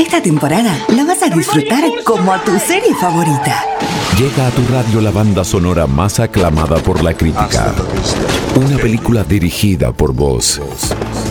Esta temporada la vas a disfrutar como a tu serie favorita. Llega a tu radio la banda sonora más aclamada por la crítica. Una película dirigida por vos.